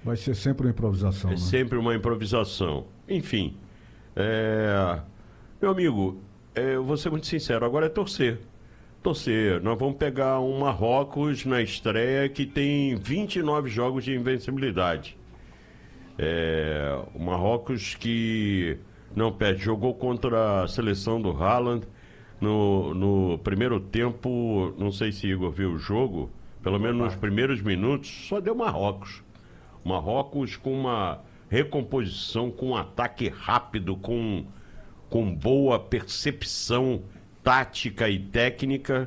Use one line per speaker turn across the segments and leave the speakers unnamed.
Vai ser sempre uma improvisação,
É
né?
sempre uma improvisação. Enfim, meu amigo, eu vou ser muito sincero, agora é torcer. Torcer. Nós vamos pegar um Marrocos na estreia que tem 29 jogos de invencibilidade. O Marrocos que não perde, jogou contra a seleção do Haaland no primeiro tempo, não sei se Igor viu o jogo, pelo menos nos primeiros minutos, só deu Marrocos. Marrocos com uma recomposição, com um ataque rápido, com boa percepção tática e técnica.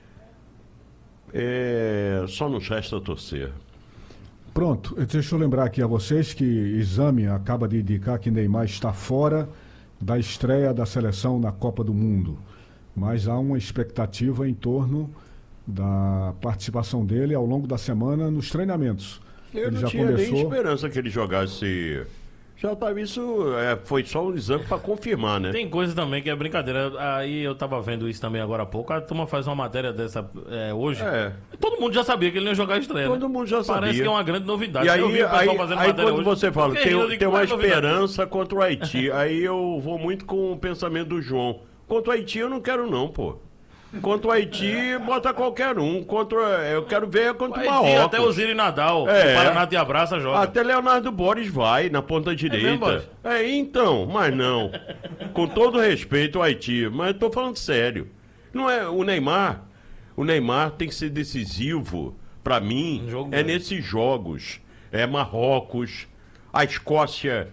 Só nos resta torcer.
Pronto, deixa eu lembrar aqui a vocês que Exame acaba de indicar que Neymar está fora da estreia da seleção na Copa do Mundo. Mas há uma expectativa em torno da participação dele ao longo da semana nos treinamentos.
Eu
Ele
não
já
tinha
começou...
nem esperança que ele jogasse. Já estava isso. Foi só um exame para confirmar, né?
Tem coisa também que é brincadeira. Aí eu tava vendo isso também agora há pouco. A turma faz uma matéria dessa hoje. Todo mundo já sabia que ele não ia jogar estreia.
Todo mundo já sabia.
Parece que é uma grande novidade.
E aí,
eu vi o pessoal fazendo matéria
quando
hoje,
você fala, tem uma
novidade?
esperança contra o Haiti. Aí eu vou muito com o pensamento do João. Contra o Haiti eu não quero não, pô. Contra o Haiti, bota qualquer um. Eu quero ver contra o Marrocos.
Até o Ziri Nadal, o Paraná te abraça, joga.
Até Leonardo Boris vai na ponta direita. Então, mas não. Com todo respeito ao Haiti, mas eu tô falando sério. Não é o Neymar. O Neymar tem que ser decisivo, pra mim, nesses jogos. Marrocos, a Escócia.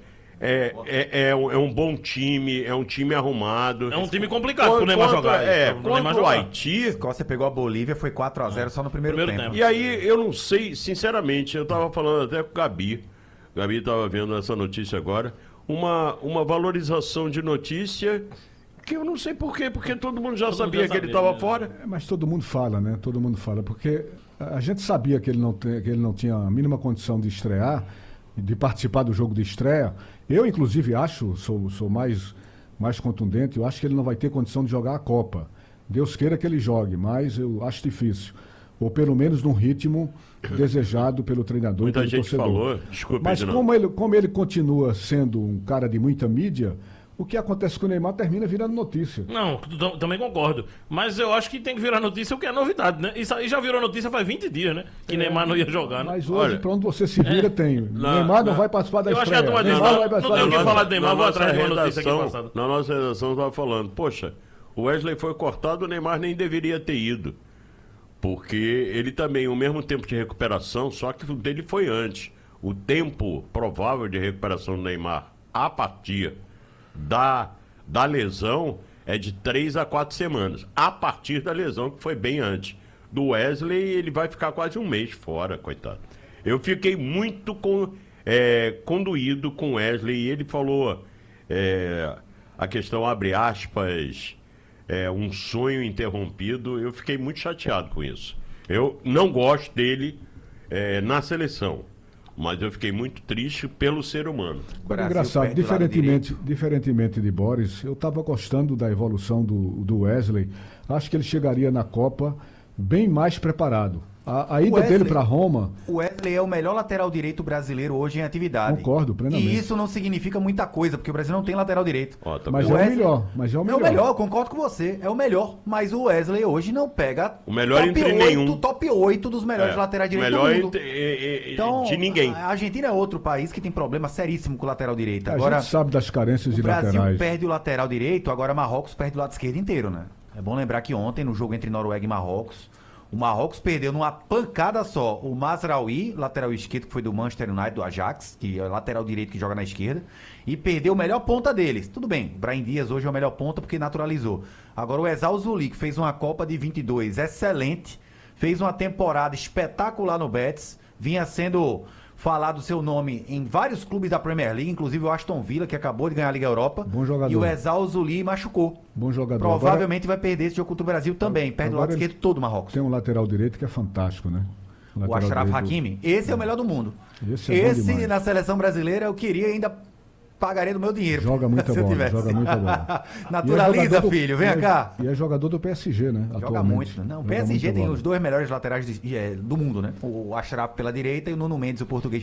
É um bom time, é um time arrumado.
É um time complicado pro Neymar jogar.
Contra o Haiti...
A Escócia pegou a Bolívia, foi 4-0 só no primeiro tempo.
E aí, eu não sei, sinceramente, eu tava falando até com o Gabi. O Gabi tava vendo essa notícia agora. Uma valorização de notícia que eu não sei por quê, porque todo mundo já sabia que ele estava fora.
Mas todo mundo fala, né? Todo mundo fala, porque a gente sabia que ele não tinha a mínima condição de estrear, de participar do jogo de estreia. Eu, inclusive, sou mais contundente, eu acho que ele não vai ter condição de jogar a Copa. Deus queira que ele jogue, mas eu acho difícil. Ou pelo menos num ritmo desejado pelo treinador e pelo torcedor.
Muita gente falou, desculpa.
Mas como ele continua sendo um cara de muita mídia, o que acontece com o Neymar termina virando notícia.
Não, também concordo. Mas eu acho que tem que virar notícia o que é novidade, né? Isso aí já virou notícia faz 20 dias, né? Que Neymar não ia jogar, né?
Mas hoje, pra onde você se vira, tem. Neymar não vai participar da estreia.
Eu acho que a turma
Neymar vai participar
não tem o que
da
falar de Neymar, vou atrás de uma notícia aqui passada.
Na nossa redação estava falando, poxa, o Wesley foi cortado, o Neymar nem deveria ter ido. Porque ele também, o mesmo tempo de recuperação, só que o dele foi antes. O tempo provável de recuperação do Neymar a partir da lesão é de 3 a 4 semanas. A partir da lesão, que foi bem antes. Do Wesley, ele vai ficar quase um mês fora, coitado. Eu fiquei muito conduído com o Wesley e ele falou a questão, abre aspas, um sonho interrompido. Eu fiquei muito chateado com isso. Eu não gosto dele na seleção. Mas eu fiquei muito triste pelo ser humano.
Agora, engraçado, diferentemente de Boris, eu estava gostando da evolução do Wesley. Acho que ele chegaria na Copa bem mais preparado. A ida dele para Roma...
O Wesley é o melhor lateral direito brasileiro hoje em atividade.
Concordo plenamente.
E isso não significa muita coisa, porque o Brasil não tem lateral direito.
Mas é o melhor.
É o melhor, eu concordo com você. É o melhor. Mas o Wesley hoje não pega
o melhor entre nenhum.
Top 8 dos melhores laterais direitos do mundo.
Então, de ninguém.
A Argentina é outro país que tem problema seríssimo com o lateral direito. Agora,
a gente sabe das carências de laterais.
O Brasil perde o lateral direito, agora Marrocos perde o lado esquerdo inteiro, né? É bom lembrar que ontem, no jogo entre Noruega e Marrocos, o Marrocos perdeu numa pancada só o Mazraoui, lateral esquerdo, que foi do Manchester United, do Ajax, que é o lateral direito que joga na esquerda, e perdeu o melhor ponta deles. Tudo bem, o Brahim Dias hoje é o melhor ponta porque naturalizou. Agora o Ezal Zuli, que fez uma Copa de 22 excelente, fez uma temporada espetacular no Betis, vinha sendo falado o seu nome em vários clubes da Premier League, inclusive o Aston Villa, que acabou de ganhar a Liga Europa.
Bom jogador.
E o Ezal Zuli machucou.
Bom jogador.
Provavelmente vai perder esse jogo contra o Brasil também. Perde o lado esquerdo todo o Marrocos.
Tem um lateral direito que é fantástico, né?
O Achraf Hakimi. Esse é o melhor do mundo.
Esse
na seleção brasileira eu queria ainda pagaria do meu dinheiro.
Joga muita bola, joga muita bola.
Naturaliza, filho, vem cá.
E é jogador do PSG, né?
Joga muito. Não, o PSG tem os dois melhores laterais do mundo, né? O Achraf pela direita e o Nuno Mendes, o português,